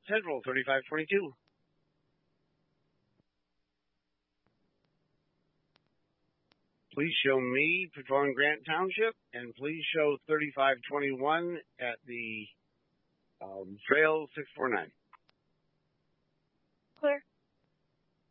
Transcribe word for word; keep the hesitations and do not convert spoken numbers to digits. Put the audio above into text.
Central, thirty-five twenty-two. Please show me patrolling Grant Township, and please show thirty-five twenty-one at the um, Trail six four nine. Clear.